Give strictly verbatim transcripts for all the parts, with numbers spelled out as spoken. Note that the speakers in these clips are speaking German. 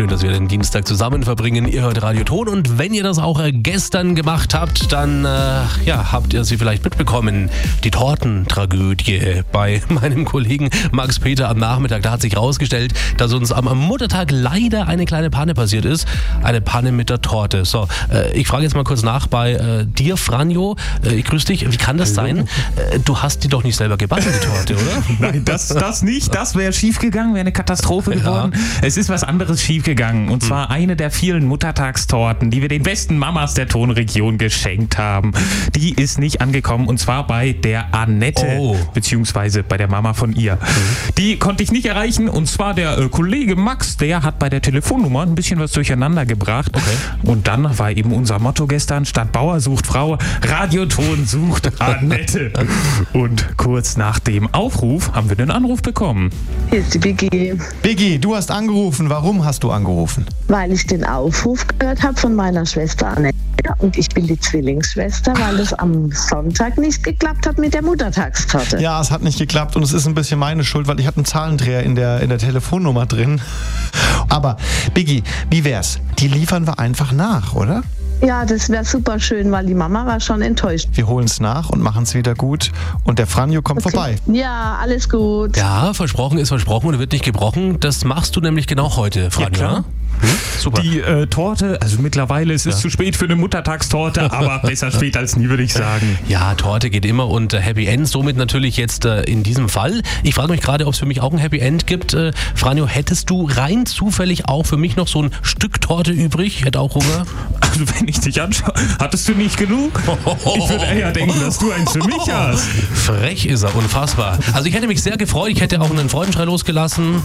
Schön, dass wir den Dienstag zusammen verbringen. Ihr hört Radio Ton und wenn ihr das auch äh, gestern gemacht habt, dann äh, ja, habt ihr sie vielleicht mitbekommen. Die Tortentragödie bei meinem Kollegen Max Peter am Nachmittag. Da hat sich rausgestellt, dass uns am, am Muttertag leider eine kleine Panne passiert ist. Eine Panne mit der Torte. So, äh, ich frage jetzt mal kurz nach bei äh, dir, Franjo. Äh, ich grüße dich. Wie kann das Hallo. sein? Äh, du hast die doch nicht selber gebacken, die Torte, oder? Nein, das, das nicht. Das wäre schief gegangen, wäre eine Katastrophe geworden. Ja. Es ist was anderes schief gegangen. Und zwar hm. eine der vielen Muttertagstorten, die wir den besten Mamas der Tonregion geschenkt haben. Die ist nicht angekommen und zwar bei der Annette, oh. beziehungsweise bei der Mama von ihr. Mhm. Die konnte ich nicht erreichen und zwar der äh, Kollege Max, der hat bei der Telefonnummer ein bisschen was durcheinander gebracht. Okay. Und dann war eben unser Motto gestern, statt Bauer sucht Frau, Radioton sucht Annette. Und kurz nach dem Aufruf haben wir den Anruf bekommen. Hier ist die Biggie. Biggie, du hast angerufen. Warum hast du angerufen? Weil ich den Aufruf gehört habe von meiner Schwester Annette und ich bin die Zwillingsschwester, weil es am Sonntag nicht geklappt hat mit der Muttertagstorte. Ja, es hat nicht geklappt und es ist ein bisschen meine Schuld, weil ich hatte einen Zahlendreher in der, in der Telefonnummer drin. Aber Biggie, wie wär's? Die liefern wir einfach nach, oder? Ja, das wäre super schön, weil die Mama war schon enttäuscht. Wir holen es nach und machen es wieder gut und der Franjo kommt okay. vorbei. Ja, alles gut. Ja, versprochen ist versprochen und wird nicht gebrochen. Das machst du nämlich genau heute, Franjo. Ja, klar. Hm? Super. Die äh, Torte, also mittlerweile ist es ja. zu spät für eine Muttertagstorte, aber besser spät als nie, würde ich sagen. Ja, Torte geht immer und äh, Happy End, somit natürlich jetzt äh, in diesem Fall. Ich frage mich gerade, ob es für mich auch ein Happy End gibt. Äh, Franjo, hättest du rein zufällig auch für mich noch so ein Stück Torte übrig? Ich hätte auch Hunger. Also wenn ich dich anschaue, hattest du nicht genug? Ich würde eher denken, dass du eins für mich hast. Frech ist er, unfassbar. Also ich hätte mich sehr gefreut, ich hätte auch einen Freudenschrei losgelassen.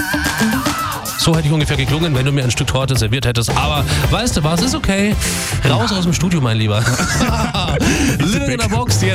So hätte ich ungefähr geklungen, wenn du mir ein Stück Torte serviert hättest. Aber weißt du was, ist okay. Raus aus dem Studio, mein Lieber. Living in der Box jetzt.